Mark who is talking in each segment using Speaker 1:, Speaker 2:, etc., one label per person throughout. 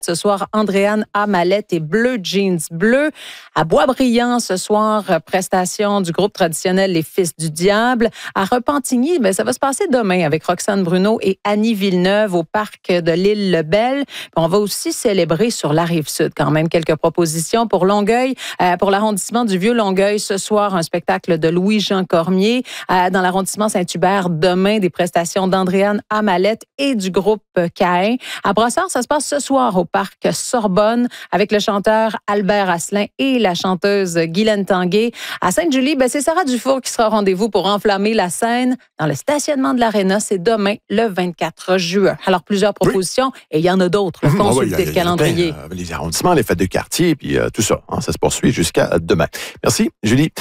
Speaker 1: Ce soir, Andréane Amalette et Bleu Jeans Bleu. À Boisbriand, ce soir, prestation du groupe traditionnel Les Fils du Diable. À Repentigny, ça va se passer demain avec Roxane Bruno et Annie Villeneuve au parc de l'Île-Lebel. On va aussi célébrer sur la Rive-Sud quand même quelques propositions pour Longueuil, pour l'arrondissement du Vieux-Longueuil. Ce soir, un spectacle de Louis-Jean Cormier. Dans l'arrondissement Saint-Hubert, demain, des prestations d'Andréane Amalette et du groupe Caïn. À Brossard, ça se passe ce soir au parc Sorbonne avec le chanteur Albert Asselin et la chanteuse Guylaine Tanguay. À Sainte-Julie, c'est Sarah Dufour qui sera au rendez-vous pour enflammer la scène dans le stationnement de l'Aréna. C'est demain, le 24 juin. Alors, plusieurs propositions et il y en a d'autres. Consultez le calendrier.
Speaker 2: Les arrondissements, les fêtes de quartier, puis tout ça. Ça se poursuit jusqu'à demain. Merci, Julie.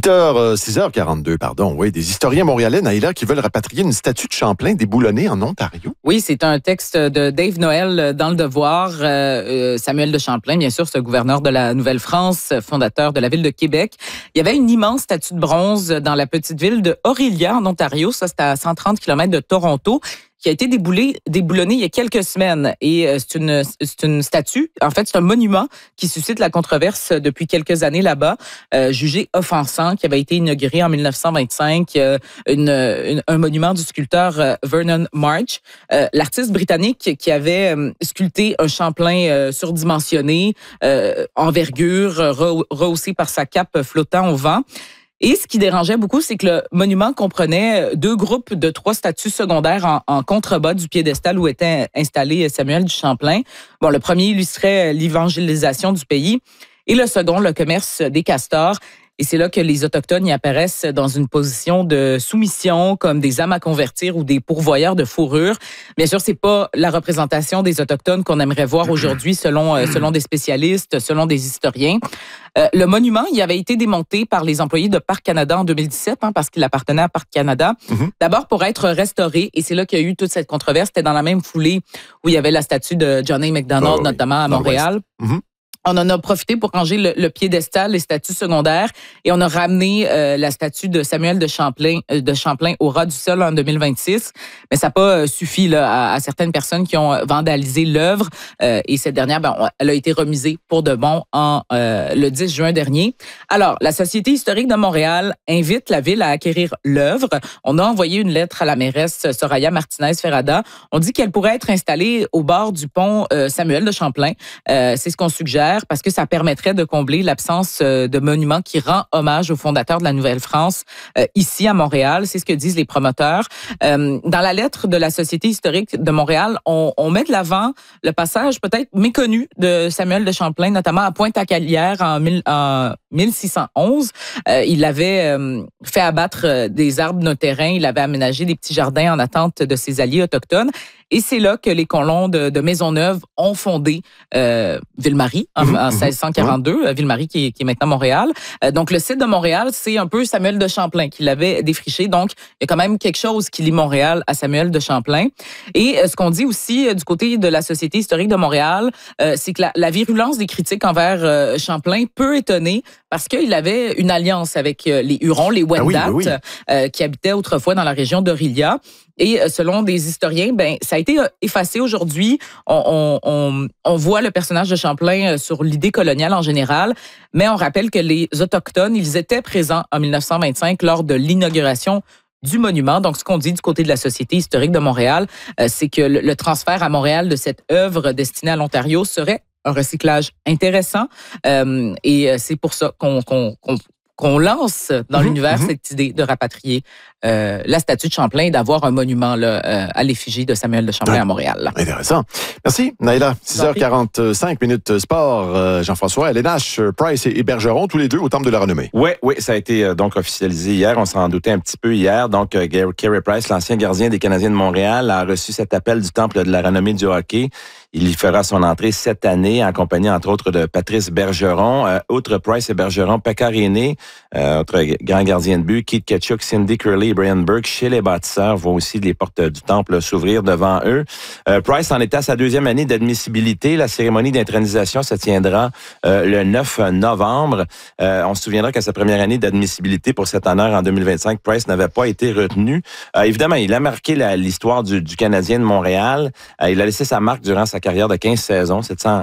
Speaker 2: 6h42, pardon. Oui, des historiens montréalais, Naïla, qui veulent rapatrier une statue de Champlain déboulonnée en Ontario.
Speaker 3: Oui, c'est un texte de Dave Noël dans Le Devoir. Samuel de Champlain, bien sûr, ce gouverneur de la Nouvelle-France, fondateur de la ville de Québec. Il y avait une immense statue de bronze dans la petite ville de Orillia, en Ontario. Ça, c'était à 130 km de Toronto, qui a été déboulonnée il y a quelques semaines. Et c'est une statue, en fait, c'est un monument qui suscite la controverse depuis quelques années là-bas, jugé offensant, qui avait été inauguré en 1925, un monument du sculpteur Vernon March. L'artiste britannique qui avait sculpté un Champlain surdimensionné, envergure, rehaussé par sa cape flottant au vent. Et ce qui dérangeait beaucoup, c'est que le monument comprenait deux groupes de 3 statues secondaires en contrebas du piédestal où était installé Samuel du Champlain. Bon, le premier illustrait l'évangélisation du pays et le second, le commerce des castors. Et c'est là que les Autochtones y apparaissent dans une position de soumission, comme des âmes à convertir ou des pourvoyeurs de fourrure. Bien sûr, c'est pas la représentation des Autochtones qu'on aimerait voir aujourd'hui, selon des spécialistes, selon des historiens. Le monument, il avait été démonté par les employés de Parc Canada en 2017, parce qu'il appartenait à Parc Canada. D'abord pour être restauré, et c'est là qu'il y a eu toute cette controverse. C'était dans la même foulée où il y avait la statue de John A. Macdonald, notamment à Montréal. On en a profité pour ranger le piédestal, les statues secondaires, et on a ramené la statue de Samuel de Champlain au ras du sol en 2026. Mais ça n'a pas suffi là, à certaines personnes qui ont vandalisé l'œuvre. Et cette dernière, elle a été remisée pour de bon le 10 juin dernier. Alors, la Société historique de Montréal invite la ville à acquérir l'œuvre. On a envoyé une lettre à la mairesse Soraya Martinez-Ferrada. On dit qu'elle pourrait être installée au bord du pont Samuel de Champlain. C'est ce qu'on suggère, parce que ça permettrait de combler l'absence de monuments qui rend hommage aux fondateurs de la Nouvelle-France ici à Montréal. C'est ce que disent les promoteurs. Dans la lettre de la Société historique de Montréal, on met de l'avant le passage peut-être méconnu de Samuel de Champlain, notamment à Pointe-à-Calière en 1611. Il avait fait abattre des arbres no terrain. Il avait aménagé des petits jardins en attente de ses alliés autochtones. Et c'est là que les colons de Maisonneuve ont fondé Ville-Marie en 1642, Ville-Marie qui est maintenant Montréal. Donc, le site de Montréal, c'est un peu Samuel de Champlain qui l'avait défriché. Donc, il y a quand même quelque chose qui lie Montréal à Samuel de Champlain. Et ce qu'on dit aussi du côté de la Société historique de Montréal, c'est que la virulence des critiques envers Champlain peut étonner parce qu'il avait une alliance avec les Hurons, les Wendat, qui habitaient autrefois dans la région d'Orillia. Et selon des historiens, ça a été effacé aujourd'hui. On voit le personnage de Champlain sur l'idée coloniale en général, mais on rappelle que les Autochtones, ils étaient présents en 1925 lors de l'inauguration du monument. Donc, ce qu'on dit du côté de la Société historique de Montréal, c'est que le transfert à Montréal de cette œuvre destinée à l'Ontario serait un recyclage intéressant. Et c'est pour ça qu'on lance dans l'univers cette idée de rapatrier la statue de Champlain et d'avoir un monument à l'effigie de Samuel de Champlain à Montréal.
Speaker 2: Intéressant. Merci, Naïla. 6h45 minutes sport. Jean-François, LNH, Price et Bergeron, tous les deux au Temple de la Renommée.
Speaker 4: Oui, ça a été donc officialisé hier. On s'en doutait un petit peu hier. Donc, Carey Price, l'ancien gardien des Canadiens de Montréal, a reçu cet appel du Temple de la Renommée du hockey. Il y fera son entrée cette année, en compagnie, entre autres, de Patrice Bergeron. Outre Price et Bergeron, Pekka Rinne, autre grand gardien de but, Keith Tkachuk, Cindy Curley et Brian Burke, chez les bâtisseurs, voient aussi les portes du temple s'ouvrir devant eux. Price en était à sa 2e année d'admissibilité. La cérémonie d'intronisation se tiendra le 9 novembre. On se souviendra qu'à sa première année d'admissibilité pour cet honneur en 2025, Price n'avait pas été retenu. Évidemment, il a marqué l'histoire du Canadien de Montréal. Il a laissé sa marque durant sa carrière de 15 saisons, 700